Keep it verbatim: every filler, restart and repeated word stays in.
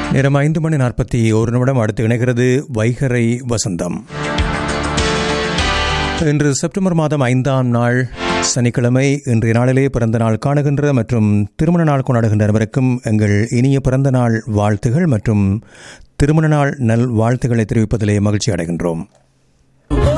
நேரம் ஐந்து மணி நாற்பத்தி ஒரு நிமிடம். அடுத்து இணைகிறது வைகரை வசந்தம். இன்று செப்டம்பர் மாதம் ஐந்தாம் நாள் சனிக்கிழமை. இன்றைய நாளிலே பிறந்த நாள் காணுகின்ற மற்றும் திருமண நாள் கொண்டாடுகின்ற அனைவருக்கும் எங்கள் இனிய பிறந்த நாள் வாழ்த்துகள் மற்றும் திருமண நாள் நல் வாழ்த்துக்களை தெரிவிப்பதிலே மகிழ்ச்சி அடைகின்றோம்.